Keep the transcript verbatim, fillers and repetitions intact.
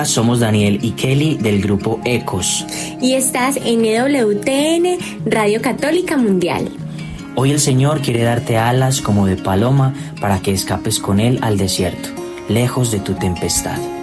Somos Daniel y Kelly del grupo Ecos. Y estás en E W T N, Radio Católica Mundial. Hoy el Señor quiere darte alas como de paloma para que escapes con Él al desierto, lejos de tu tempestad.